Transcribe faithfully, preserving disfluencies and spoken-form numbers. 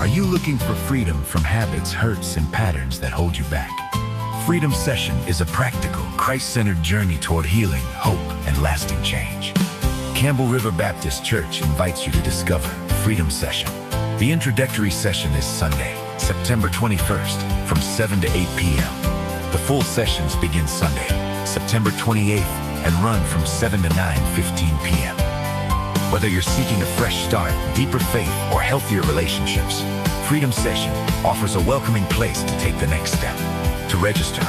you looking for freedom from habits, hurts, and patterns that hold you back? Freedom Session is a practical, Christ-centered journey toward healing, hope, and lasting change. Campbell River Baptist Church invites you to discover Freedom Session. The introductory session is Sunday, September twenty-first, from seven to eight p m The full sessions begin Sunday, September twenty-eighth, and run from seven to nine fifteen p m Whether you're seeking a fresh start, deeper faith, or healthier relationships, Freedom Session offers a welcoming place to take the next step. To register,